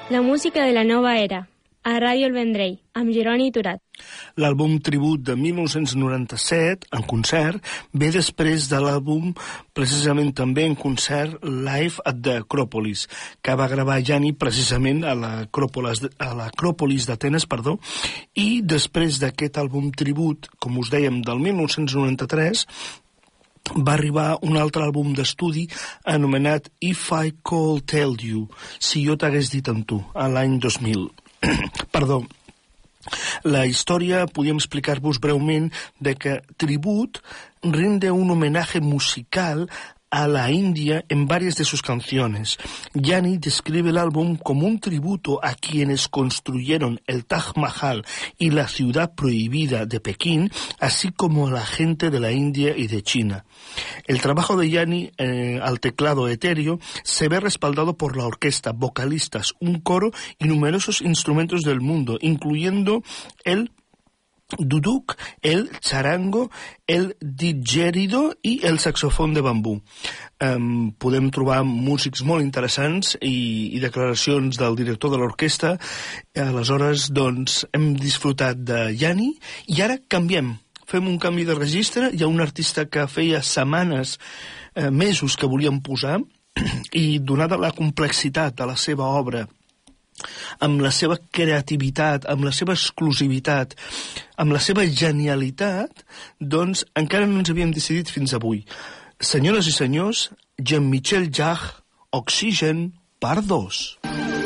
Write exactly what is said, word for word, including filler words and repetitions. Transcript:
La música de la nova era, a Ràdio El Vendrell, amb Jeroni Turat. L'àlbum Tribut de mil nou-cents noranta-set, en concert, ve després de l'àlbum, precisament també en concert, Live at the Acropolis, que va gravar Yanni precisament a l'Acròpolis d'Atenes, perdó, i després d'aquest àlbum Tribut, com us dèiem, del mil nou-cents noranta-tres, va arribar un altre àlbum d'estudi anomenat If I Could Tell You, si jo t'hagués dit amb tu, a l'any dos mil. Perdó. La història, podríem explicar-vos breument, de que Tribut rinde un homenaje musical a la India en varias de sus canciones. Yanni describe el álbum como un tributo a quienes construyeron el Taj Mahal y la ciudad prohibida de Pekín, así como a la gente de la India y de China. El trabajo de Yanni eh, al teclado etéreo se ve respaldado por la orquesta, vocalistas, un coro y numerosos instrumentos del mundo, incluyendo el duduk, el charango, el didgeridoo i el saxofon de bambú. Um, podem trobar músics molt interessants i, i declaracions del director de l'orquestra. Aleshores, doncs, hem disfrutat de Yanni i ara canviem. Fem un canvi de registre. Hi ha un artista que feia setmanes, eh, mesos que volíem posar i donada la complexitat de la seva obra, amb la seva creativitat, amb la seva exclusivitat, amb la seva genialitat, doncs encara no ens havíem decidit fins avui. Senyores i senyors, Jean-Michel Jarre, Oxygen, part dos.